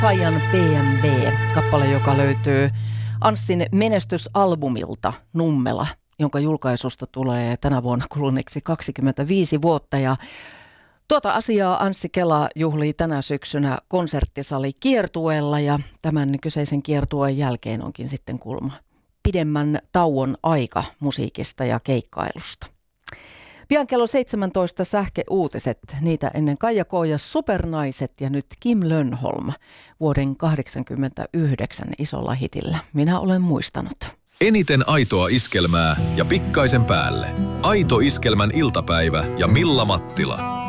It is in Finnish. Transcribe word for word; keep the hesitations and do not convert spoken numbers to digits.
Fajan B M W, kappale, joka löytyy Anssin menestysalbumilta Nummela, jonka julkaisusta tulee tänä vuonna kuluneeksi kaksikymmentäviisi vuotta. Ja tuota asiaa Anssi Kela juhlii tänä syksynä konserttisali kiertueella ja tämän kyseisen kiertueen jälkeen onkin sitten kulma pidemmän tauon aika musiikista ja keikkailusta. Pian kello seitsemäntoista sähkeuutiset, niitä ennen Kaija K. ja Supernaiset ja nyt Kim Lönnholm vuoden kahdeksankymmentäyhdeksän isolla hitillä. Minä olen muistanut. Eniten aitoa iskelmää ja pikkaisen päälle. Aito iskelmän iltapäivä ja Milla Mattila.